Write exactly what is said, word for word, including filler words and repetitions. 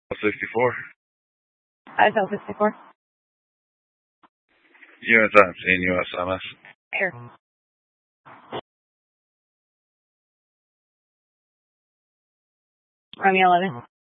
sixty-four. I S L sixty-four. U S M, seeing U S M S. Here. Romeo eleven.